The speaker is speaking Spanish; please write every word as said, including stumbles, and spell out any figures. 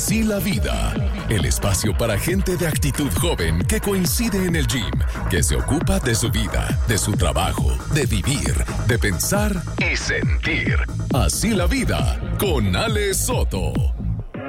Así la vida. El espacio para gente de actitud joven que coincide en el gym, que se ocupa de su vida, de su trabajo, de vivir, de pensar y sentir. Así la vida con Ale Soto.